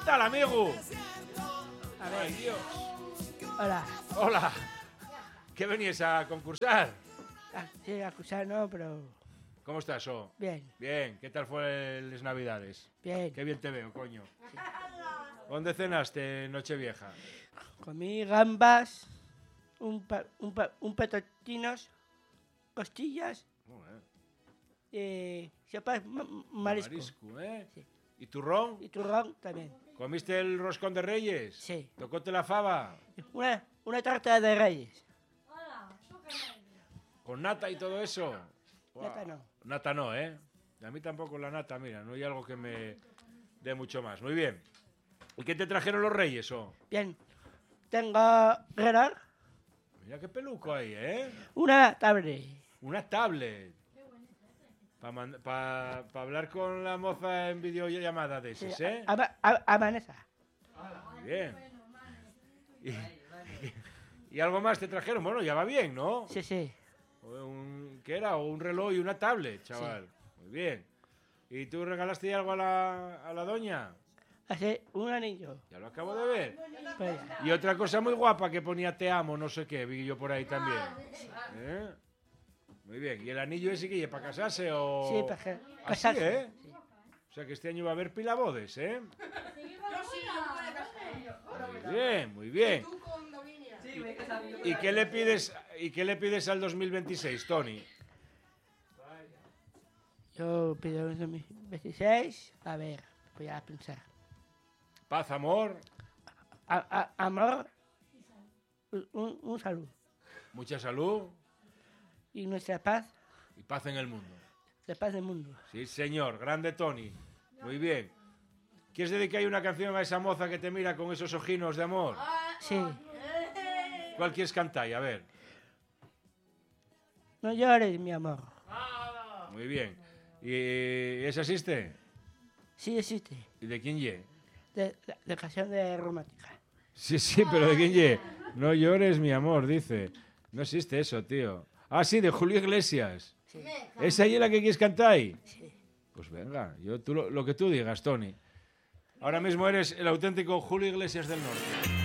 tal, amigo? A ver. Ay, Dios. Hola. Hola. ¿Qué venías a concursar? Sí, a acusar no, pero ¿Cómo estás, O? bien, Bien. ¿Qué tal fue las Navidades? bien. Qué bien te veo, coño. ¿Dónde cenaste Nochevieja? Comí gambas, un petotinos, costillas, sopa marisco. Marisco, ¿eh? Sí. ¿Y turrón? Y turrón también. ¿Comiste el roscón de Reyes? Sí. ¿Tocóte la fava? Una tarta de reyes. ¿Con nata y todo eso? Nata no. Nata no, ¿eh? Y a mí tampoco la nata, mira, no hay algo que me dé mucho más. Muy bien. ¿Y qué te trajeron los Reyes, O? Bien. Tengo reloj, Mira qué peluco hay, ¿eh? una tablet. Una tablet. Para hablar con la moza en videollamada de esas, ¿eh? A Vanessa. Muy bien. ¿Y algo más te trajeron? Bueno, ya va bien, ¿no? Sí, sí. ¿Qué era? Un reloj y una tablet, chaval. Sí. Muy bien. ¿Y tú regalaste algo a la doña? Hace un anillo. Ya lo acabo de ver. Pues, Y otra cosa muy guapa que ponía te amo, no sé qué, vi yo por ahí también. ¿Eh? Muy bien. ¿Y el anillo ese que lleva para casarse o...? sí, para Así, casarse. ¿eh? Sí. O sea que este año va a haber pilabodes, ¿eh? Muy bien, muy bien. ¿Y qué le pides al 2026, Tony? Yo pido un 2026. A ver, voy a pensar. Paz, amor, Amor, un salud. mucha salud Y nuestra paz, y paz en el mundo. la paz del mundo. Sí, señor. Grande Tony. Muy bien. ¿Quieres dedicar una canción a esa moza que te mira con esos ojinos de amor? Sí. ¿Cuál quieres cantar? A ver. No llores, mi amor. Muy bien. ¿Y esa existe? Sí existe. ¿Y de quién ye? De canción de romántica. Sí, pero ¿de quién ye? No llores, mi amor, dice. No existe eso, tío. Ah, sí, de Julio Iglesias. Sí. ¿Esa es la que quieres cantar ahí? Sí. Pues venga, lo que tú digas, Tony. Ahora mismo eres el auténtico Julio Iglesias del Norte.